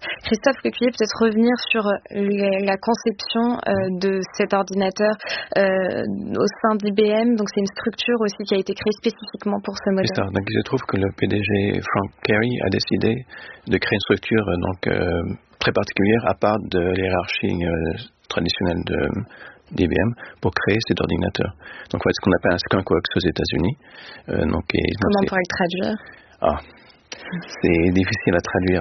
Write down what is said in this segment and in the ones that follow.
Christophe Lecuyer, peut-être revenir sur la conception de cet ordinateur au sein d'IBM. Donc c'est une structure aussi qui a été créée spécifiquement pour ce modèle. C'est ça. Donc je trouve que le PDG Frank Cary a décidé de créer une structure très particulière à part de l'hiérarchie traditionnelle d'IBM pour créer cet ordinateur. Donc c'est ce qu'on appelle un skunkworks aux États-Unis. Comment on pourrait le traduire? C'est difficile à traduire.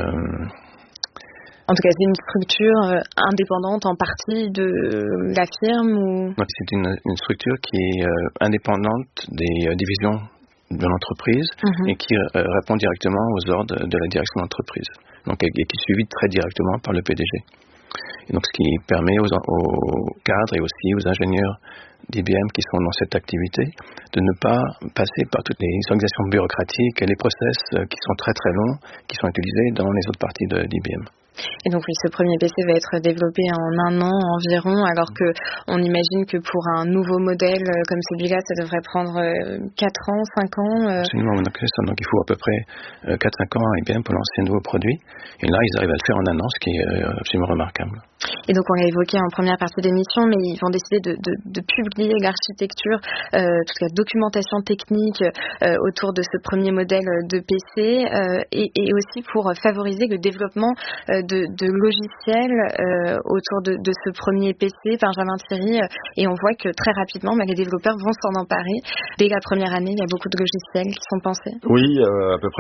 En tout cas, c'est une structure indépendante en partie de la firme ou... Donc, c'est une structure qui est indépendante des divisions de l'entreprise et qui répond directement aux ordres de la direction de l'entreprise. Donc, et qui est suivie très directement par le PDG. Et donc, ce qui permet aux cadres et aussi aux ingénieurs d'IBM qui sont dans cette activité de ne pas passer par toutes les organisations bureaucratiques et les process qui sont très très longs, qui sont utilisés dans les autres parties d'IBM. Et donc oui, ce premier PC va être développé en 1 an environ, alors que on imagine que pour un nouveau modèle comme celui-là, ça devrait prendre 4 ans, 5 ans. Absolument, donc il faut à peu près 4-5 ans à IBM pour lancer un nouveau produit. Et là, ils arrivent à le faire en 1 an, ce qui est absolument remarquable. Et donc on l'a évoqué en première partie de l'émission, mais ils vont décider de publier l'architecture, toute la documentation technique autour de ce premier modèle de PC et aussi pour favoriser le développement de logiciels autour de ce premier PC, Benjamin Thierry, et on voit que très rapidement les développeurs vont s'en emparer. Dès la première année, il y a beaucoup de logiciels qui sont pensés. Oui, à peu près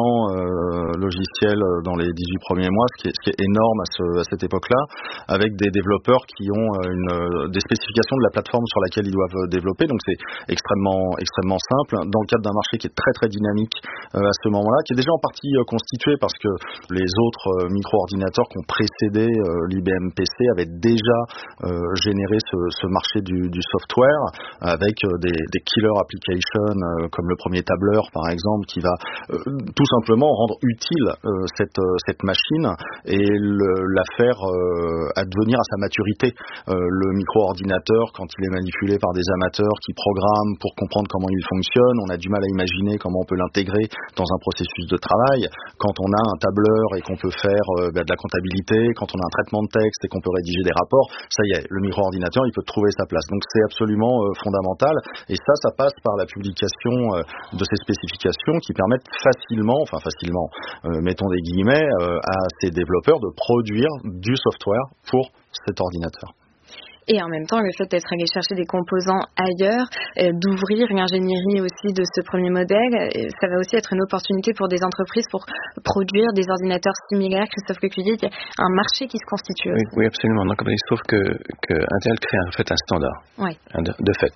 700 logiciels dans les 18 premiers mois, ce qui est énorme à cette époque-là, avec des développeurs qui ont des spécifications de la plateforme sur laquelle ils doivent développer. Donc c'est extrêmement simple dans le cadre d'un marché qui est très très dynamique à ce moment-là, qui est déjà en partie constitué parce que les autres micro-ordinateurs qui ont précédé l'IBM PC avaient déjà généré ce marché du software avec des killer applications comme le premier tableur par exemple qui va tout simplement rendre utile cette machine et la faire advenir à sa maturité. Le micro-ordinateur, quand il est manipulé par des amateurs qui programment pour comprendre comment il fonctionne, on a du mal à imaginer comment on peut l'intégrer dans un processus de travail. Quand on a un tableur et qu'on peut faire de la comptabilité, quand on a un traitement de texte et qu'on peut rédiger des rapports, ça y est, le micro-ordinateur, il peut trouver sa place. Donc c'est absolument fondamental. Et ça passe par la publication de ces spécifications qui permettent facilement, mettons des guillemets, à ces développeurs de produire du software pour cet ordinateur. Et en même temps, le fait d'être allé chercher des composants ailleurs, d'ouvrir l'ingénierie aussi de ce premier modèle, ça va aussi être une opportunité pour des entreprises pour produire des ordinateurs similaires. Christophe Lecuyer, il y a un marché qui se constitue. Oui, absolument. Donc, il se trouve que Intel crée en fait un standard, de fait,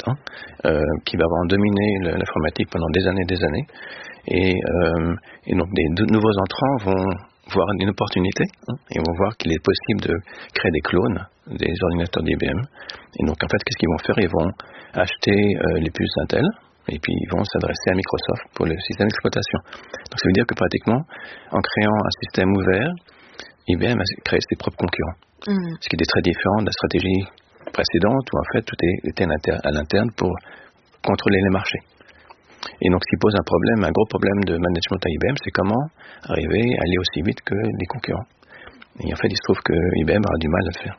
qui va avoir dominé l'informatique pendant des années. Et donc, des nouveaux entrants vont voir une opportunité et vont voir qu'il est possible de créer des clones des ordinateurs d'IBM. Et donc, en fait, qu'est-ce qu'ils vont faire? Ils vont acheter les puces Intel et puis ils vont s'adresser à Microsoft pour le système d'exploitation. Donc, ça veut dire que pratiquement, en créant un système ouvert, IBM a créé ses propres concurrents. Ce qui était très différent de la stratégie précédente où, en fait, tout était à l'interne pour contrôler les marchés. Et donc, ce qui pose un gros problème de management à IBM, c'est comment arriver à aller aussi vite que les concurrents. Et en fait, il se trouve que IBM aura du mal à le faire.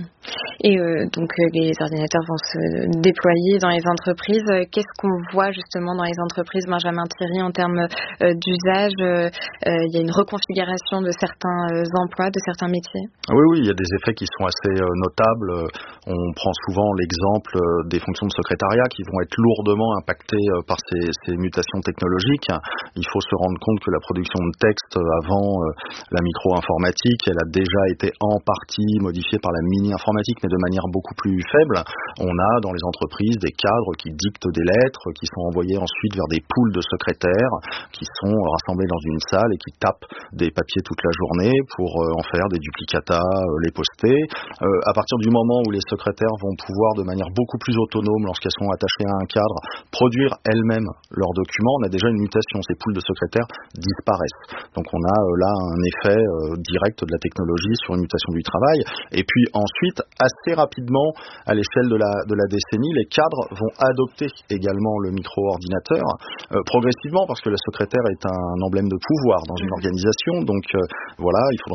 Et donc les ordinateurs vont se déployer dans les entreprises. Qu'est-ce qu'on voit justement dans les entreprises, Benjamin Thierry, en termes d'usage? Il y a une reconfiguration de certains emplois, de certains métiers. Oui, il y a des effets qui sont assez notables. On prend souvent l'exemple des fonctions de secrétariat qui vont être lourdement impactées par ces mutations technologiques. Il faut se rendre compte que la production de texte avant la micro-informatique, elle a déjà été en partie modifiée par la mini-informatique, mais de manière beaucoup plus faible. On a dans les entreprises des cadres qui dictent des lettres, qui sont envoyées ensuite vers des pools de secrétaires, qui sont rassemblés dans une salle et qui tapent des papiers toute la journée pour en faire des duplicata, les poster. À partir du moment où les secrétaires vont pouvoir de manière beaucoup plus autonome, lorsqu'elles sont attachées à un cadre, produire elles-mêmes leurs documents, on a déjà une mutation. Ces pools de secrétaires disparaissent. Donc on a là un effet direct de la technologie sur une mutation du travail. Et puis ensuite, assez rapidement, à l'échelle de la décennie, les cadres vont adopter également le micro-ordinateur, progressivement, parce que la secrétaire est un emblème de pouvoir dans une organisation. Donc voilà, il faut